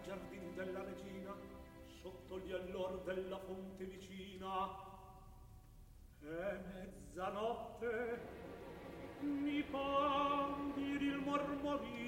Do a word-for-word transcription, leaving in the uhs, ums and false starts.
giardin della regina, sotto gli allor della fonte vicina. È mezzanotte,